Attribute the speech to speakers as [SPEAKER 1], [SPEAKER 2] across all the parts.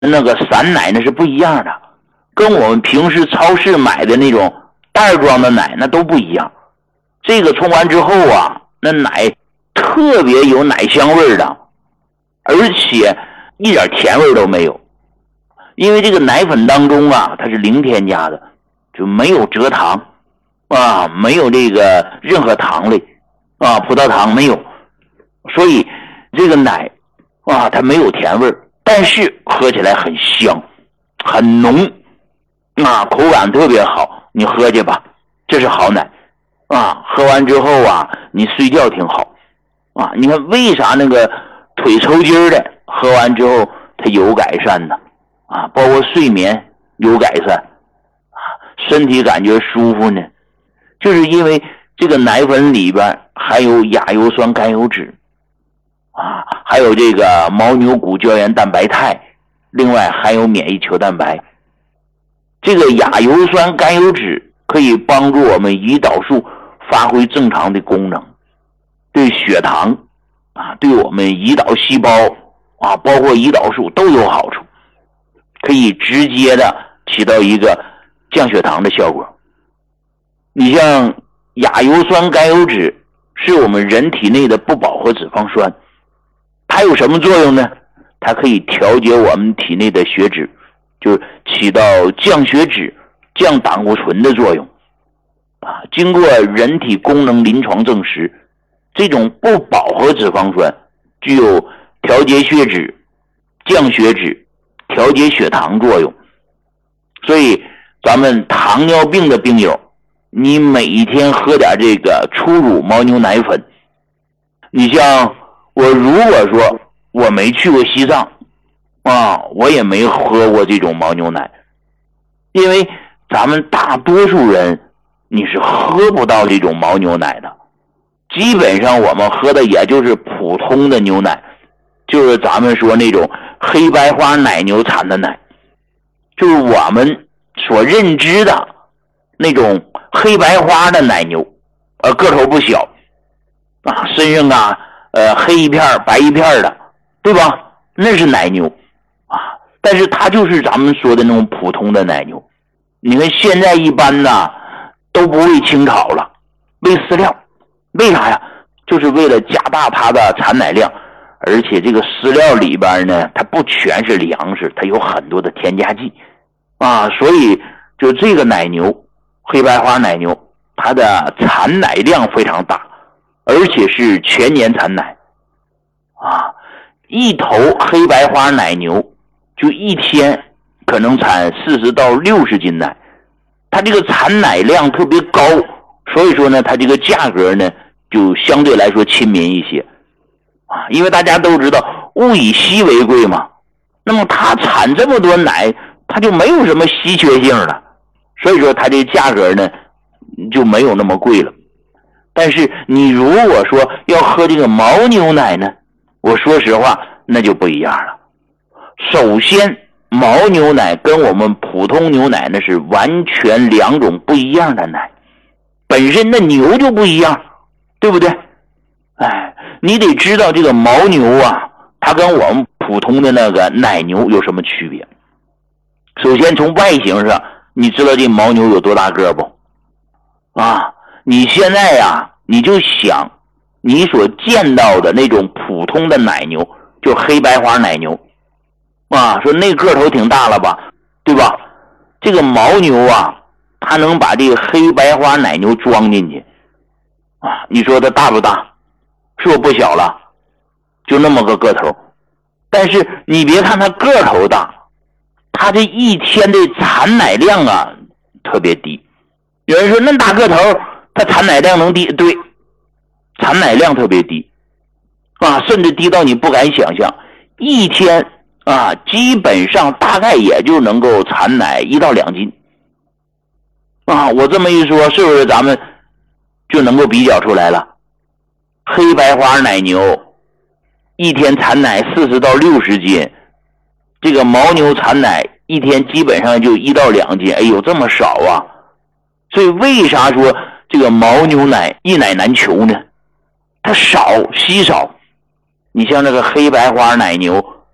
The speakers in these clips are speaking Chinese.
[SPEAKER 1] 那个散奶那是不一样的，跟我们平时超市买的那种袋装的奶那都不一样。这个冲完之后啊，那奶特别有奶香味的，而且一点甜味都没有。因为这个奶粉当中啊，它是零添加的，就没有蔗糖啊，没有这个任何糖类啊，葡萄糖没有，所以这个奶啊，它没有甜味，但是喝起来很香，很浓啊，口感特别好。你喝去吧，这是好奶啊。喝完之后啊，你睡觉挺好啊。你看为啥那个腿抽筋的喝完之后它有改善呢？啊，包括睡眠有改善啊，身体感觉舒服呢，就是因为这个奶粉里边含有亚油酸甘油酯啊，还有这个牦牛骨胶原蛋白肽，另外含有免疫球蛋白。这个亚油酸甘油酯可以帮助我们胰岛素发挥正常的功能，对血糖啊，对我们胰岛细胞啊，包括胰岛素都有好处，可以直接的起到一个降血糖的效果。你像亚油酸甘油酯是我们人体内的不饱和脂肪酸，它有什么作用呢？它可以调节我们体内的血脂，就起到降血脂、降胆固醇的作用啊。经过人体功能临床证实，这种不饱和脂肪酸具有调节血脂、降血脂、调节血糖作用。所以咱们糖尿病的病友，你每一天喝点这个初乳牦牛奶粉。你像我如果说我没去过西藏啊，我也没喝过这种牦牛奶，因为咱们大多数人你是喝不到这种牦牛奶的，基本上我们喝的也就是普通的牛奶，就是咱们说那种黑白花奶牛产的奶，就是我们所认知的那种黑白花的奶牛，个头不小啊，身上啊黑一片白一片的，对吧？那是奶牛啊，但是它就是咱们说的那种普通的奶牛。你看现在一般呢都不喂清炒了，喂饲料，为啥呀？就是为了加大它的产奶量，而且这个饲料里边呢，它不全是粮食，它有很多的添加剂啊，所以就这个奶牛，黑白花奶牛，它的产奶量非常大，而且是全年产奶啊。一头黑白花奶牛就一天可能产40到60斤奶，它这个产奶量特别高，所以说呢，它这个价格呢就相对来说亲民一些啊。因为大家都知道物以稀为贵嘛，那么它产这么多奶，它就没有什么稀缺性了，所以说它这价格呢就没有那么贵了。但是你如果说要喝这个牦牛奶呢，我说实话那就不一样了。首先牦牛奶跟我们普通牛奶呢是完全两种不一样的奶，本身的牛就不一样，对不对？哎，你得知道这个牦牛啊，它跟我们普通的那个奶牛有什么区别。首先从外形上，你知道这牦牛有多大个不？啊，你现在呀，你就想你所见到的那种普通的奶牛，就黑白花奶牛啊，说那个头挺大了吧，对吧？这个牦牛啊，它能把这个黑白花奶牛装进去啊，你说它大不大？是不是不小了？就那么个头。但是你别看它个头大，它这一天的产奶量啊特别低。有人说那大个头它产奶量能低？对，产奶量特别低啊，甚至低到你不敢想象。一天啊，基本上大概也就能够产奶1到2斤啊。我这么一说，是不是咱们就能够比较出来了？黑白花奶牛一天产奶40到60斤，这个牦牛产奶一天基本上就1到2斤，哎呦，这么少啊！所以为啥说这个牦牛奶一奶难求呢？它少，稀少。你像这个黑白花奶牛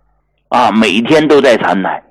[SPEAKER 1] 啊，每天都在产奶。